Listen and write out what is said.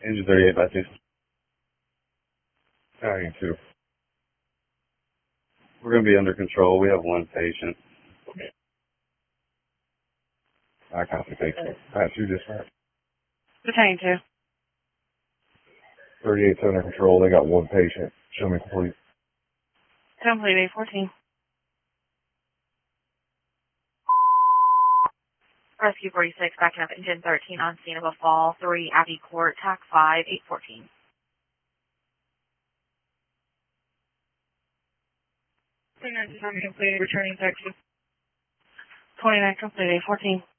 Engine 38 by 2. Battalion 2. We're going to be under control. We have one patient. I copy. Thanks. Pat 2 dispatch. Battalion 2. 38's under control. They got one patient. Show me complete. Complete 814. Rescue 46, backing up engine 13 on scene of a fall. 3, Abbey Court, TAC 5, 814. 29 complete, returning back to 29 complete 814.